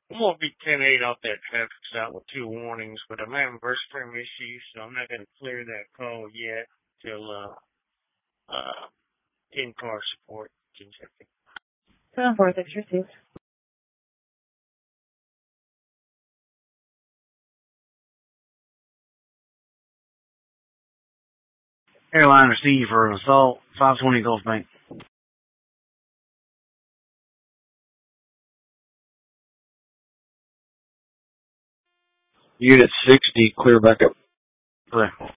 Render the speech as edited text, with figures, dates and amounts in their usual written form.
I'm gonna be 10-8 off that traffic stop with 2 warnings, but I'm having burst frame issues, so I'm not gonna clear that call yet till in-car support can check it. 746 received. Airline received for an assault, 520 Gulf Bank. Unit 60, clear backup. Clear.